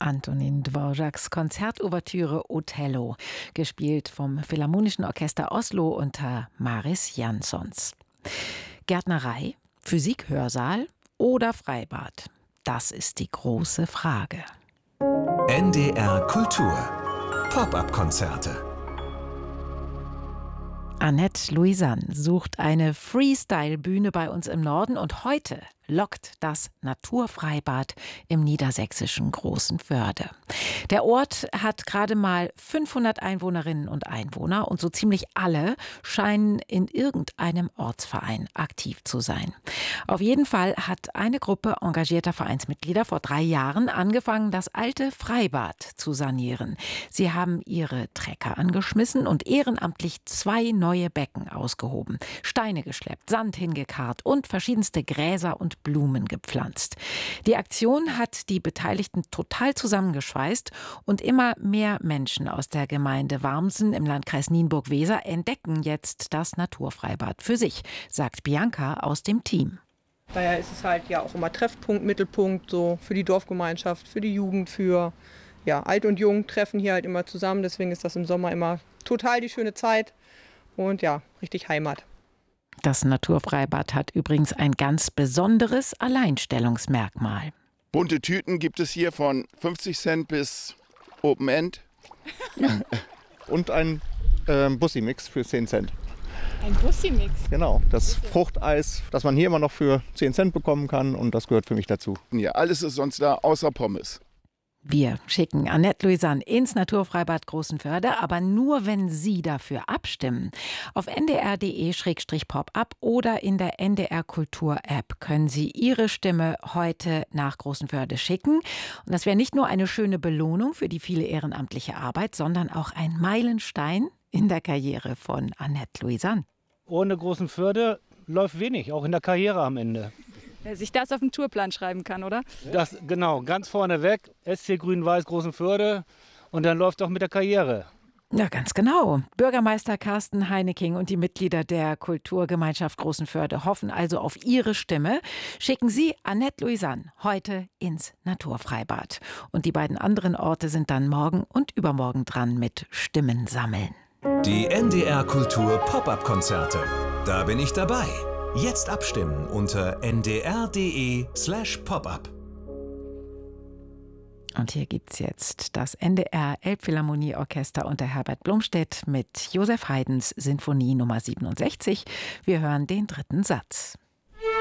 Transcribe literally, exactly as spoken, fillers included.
Antonin Dvořáks Konzertouvertüre Othello, gespielt vom Philharmonischen Orchester Oslo unter Maris Jansons. Gärtnerei, Physikhörsaal oder Freibad? Das ist die große Frage. N D R Kultur. Pop-up-Konzerte. Annette Louisanne sucht eine Freestyle-Bühne bei uns im Norden und heute lockt das Naturfreibad im niedersächsischen Großenförde. Der Ort hat gerade mal fünfhundert Einwohnerinnen und Einwohner und so ziemlich alle scheinen in irgendeinem Ortsverein aktiv zu sein. Auf jeden Fall hat eine Gruppe engagierter Vereinsmitglieder vor drei Jahren angefangen, das alte Freibad zu sanieren. Sie haben ihre Trecker angeschmissen und ehrenamtlich zwei neue Becken ausgehoben, Steine geschleppt, Sand hingekarrt und verschiedenste Gräser und Blumen gepflanzt. Die Aktion hat die Beteiligten total zusammengeschweißt und immer mehr Menschen aus der Gemeinde Warmsen im Landkreis Nienburg-Weser entdecken jetzt das Naturfreibad für sich, sagt Bianca aus dem Team. Daher ist es halt ja auch immer Treffpunkt, Mittelpunkt so für die Dorfgemeinschaft, für die Jugend, für ja, Alt und Jung treffen hier halt immer zusammen. Deswegen ist das im Sommer immer total die schöne Zeit und ja, richtig Heimat. Das Naturfreibad hat übrigens ein ganz besonderes Alleinstellungsmerkmal. Bunte Tüten gibt es hier von fünfzig Cent bis Open End. Und ein äh, Bussi-Mix für zehn Cent. Ein Bussi-Mix? Genau, das Fruchteis, das man hier immer noch für zehn Cent bekommen kann und das gehört für mich dazu. Ja, alles ist sonst da, außer Pommes. Wir schicken Annette Louisanne ins Naturfreibad Großenförde, aber nur, wenn Sie dafür abstimmen. Auf n d r punkt d e Schrägstrich pop-up oder in der N D R Kultur App können Sie Ihre Stimme heute nach Großenförde schicken. Und das wäre nicht nur eine schöne Belohnung für die viele ehrenamtliche Arbeit, sondern auch ein Meilenstein in der Karriere von Annette Louisanne. Ohne Großenförde läuft wenig, auch in der Karriere am Ende. Wer sich das auf den Tourplan schreiben kann, oder? Das, genau, ganz vorne weg, S C Grün-Weiß Großenförde und dann läuft auch mit der Karriere. Ja, ganz genau. Bürgermeister Carsten Heineking und die Mitglieder der Kulturgemeinschaft Großenförde hoffen also auf Ihre Stimme. Schicken Sie Annette Louisanne heute ins Naturfreibad. Und die beiden anderen Orte sind dann morgen und übermorgen dran mit Stimmen sammeln. Die N D R Kultur Pop-up-Konzerte. Da bin ich dabei. Jetzt abstimmen unter n d r punkt d e slash pop-up. Und hier gibt's jetzt das N D R Elbphilharmonieorchester unter Herbert Blomstedt mit Joseph Haydns Sinfonie Nummer siebenundsechzig. Wir hören den dritten Satz.